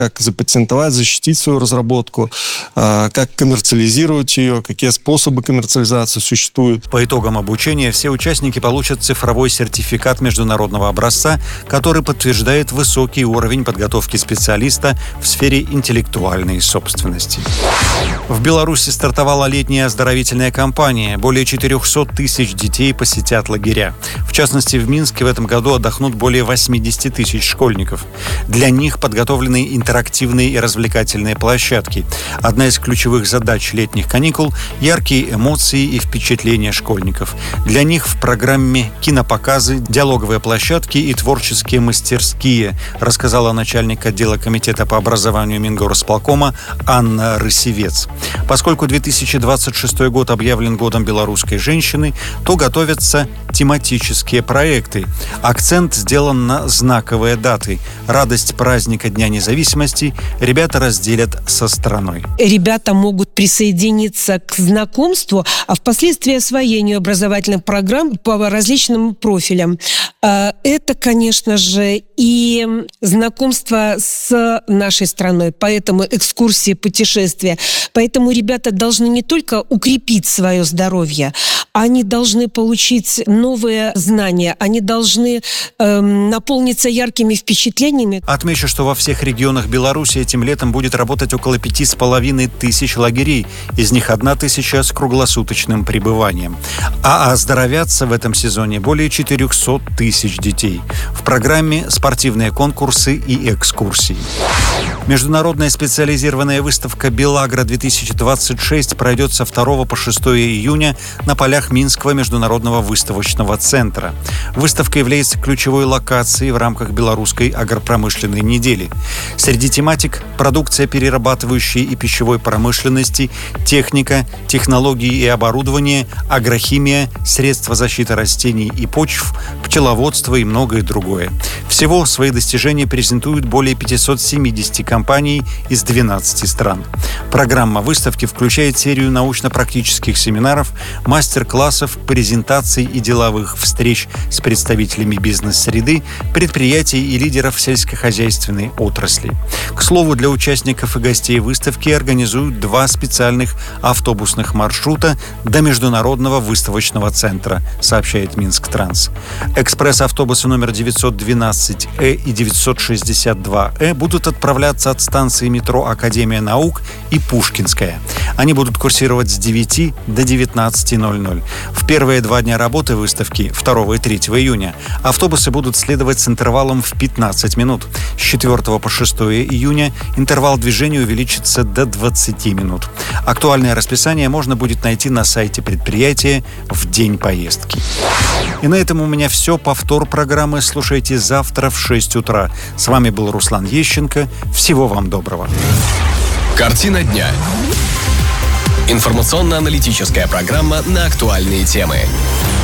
как запатентовать, защитить свою разработку, как коммерциализировать ее, какие способы коммерциализации существуют. По итогам обучения все участники получат цифровой сертификат международного образца, который подтверждает высокий уровень подготовки специалиста в сфере интеллектуальной собственности. В Беларуси стартовала летняя оздоровительная кампания. Более 400 тысяч детей посетят лагеря. В частности, в Минске в этом году отдохнут более 80 тысяч школьников. Для них подготовлены интерактивные и развлекательные площадки. Одна из ключевых задач летних каникул – яркие эмоции и впечатления школьников. Для них в программе кинопоказы, диалоговые площадки и творческие мастерские, рассказала начальник отдела комитета по образованию Мингорисполкома Анна Рысевец. Поскольку 2026 год объявлен годом белорусской женщины, то готовятся тематические проекты. Акцент сделан на знаковые даты. Радость праздника Дня независимости ребята разделят со страной. Ребята могут присоединиться к знакомству, а впоследствии освоению образовательных программ по различным профилям. Это, конечно же, и знакомство с нашей страной, поэтому экскурсии, путешествия. Поэтому ребята должны не только укрепить свое здоровье, они должны получить новые знания, они должны наполниться яркими впечатлениями. Отмечу, что во всех регионах Беларуси этим летом будет работать около 5500 лагерей, из них 1000 с круглосуточным пребыванием. А оздоровятся в этом сезоне более 400 тысяч детей. В программе спортивные конкурсы и экскурсии. Международная специализированная выставка «Белагра-2026» пройдет со 2 по 6 июня на полях Минского международного выставочного центра. Выставка является ключевой локацией в рамках белорусской агропромышленной недели. Среди тематик – продукция перерабатывающей и пищевой промышленности, техника, технологии и оборудование, агрохимия, средства защиты растений и почв, пчеловодство и многое другое. Всего свои достижения презентуют более 570 компаний из 12 стран. Программа выставки включает серию научно-практических семинаров, мастер-классов, презентаций и деловых встреч с представителями бизнес-среды, предприятий и лидеров сельскохозяйственной отрасли. К слову, для участников и гостей выставки организуют 2 специальных автобусных маршрута до Международного выставочного центра, сообщает Минск-Транс. Экспресс-автобусы номер 912Э и 962Э будут отправляться от станции метро «Академия наук» и «Пушкинская». Они будут курсировать с 9 до 19:00. В первые 2 дня работы выставки, 2 и 3 июня, автобусы будут следовать с интервалом в 15 минут. С 4 по 6 июня интервал движения увеличится до 20 минут. Актуальное расписание можно будет найти на сайте предприятия в день поездки. И на этом у меня все. Повтор программы слушайте завтра в 6 утра. С вами был Руслан Ещенко. Всего вам доброго. Картина дня. Информационно-аналитическая программа на актуальные темы.